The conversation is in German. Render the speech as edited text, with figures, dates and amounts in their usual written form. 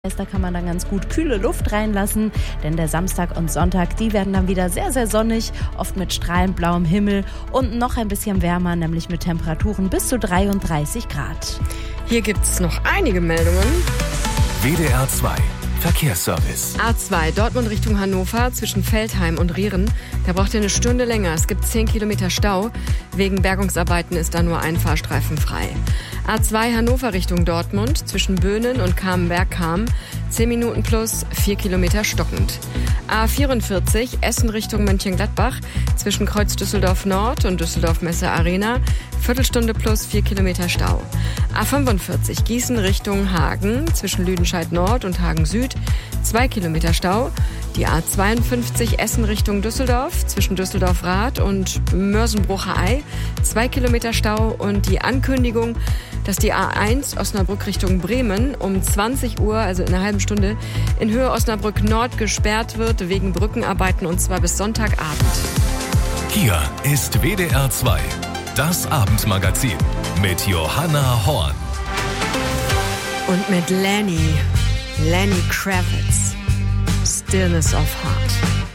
Da kann man dann ganz gut kühle Luft reinlassen, denn der Samstag und Sonntag, die werden dann wieder sehr, sehr sonnig, oft mit strahlend blauem Himmel und noch ein bisschen wärmer, nämlich mit Temperaturen bis zu 33 Grad. Hier gibt's noch einige Meldungen. WDR 2 Verkehrsservice. A2 Dortmund Richtung Hannover zwischen Veltheim und Rieren. Da braucht ihr eine Stunde länger. Es gibt 10 Kilometer Stau. Wegen Bergungsarbeiten ist da nur ein Fahrstreifen frei. A2 Hannover Richtung Dortmund zwischen Böhnen und Kamenberg-Kam. 10 Minuten plus, 4 Kilometer stockend. A44 Essen Richtung Mönchengladbach zwischen Kreuz Düsseldorf Nord und Düsseldorf Messe Arena. Viertelstunde plus 4 Kilometer Stau. A45 Gießen Richtung Hagen zwischen Lüdenscheid Nord und Hagen Süd. 2 Kilometer Stau. Die A52 Essen Richtung Düsseldorf zwischen Düsseldorf Rath und Mörsenbrucher-Ei. 2 Kilometer Stau und die Ankündigung, dass die A1 Osnabrück Richtung Bremen um 20 Uhr, also in einer halben Stunde, in Höhe Osnabrück Nord gesperrt wird wegen Brückenarbeiten und zwar bis Sonntagabend. Hier ist WDR 2, das Abendmagazin mit Johanna Horn. Und mit Lenny Kravitz, Stillness of Heart.